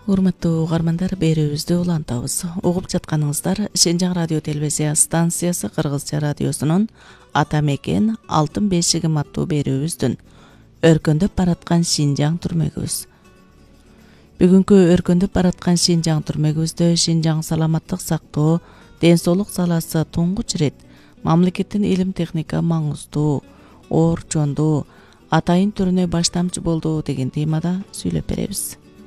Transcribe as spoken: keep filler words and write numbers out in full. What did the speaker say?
Урматтуу угармандар, берүүбүздү улантабыз. Угуп жатканыңыздар Шенжаң радио телевизия станциясы Кыргызча радиосунун Ата мекен алтын бешигим аттуу берүүбүздүн өркөндөп бараткан Шинжаң түрмөгүбүз. Бүгүнкү өркөндөп бараткан Шинжаң түрмөгүбүздө Шинжаң саламаттык сактоо, ден соолук саласы туңгуч ирет мамлекеттин илим техника маңыздуу, оор чондуу, атайын түрүнө баштамчы болду деген темада сүйлөп беребиз.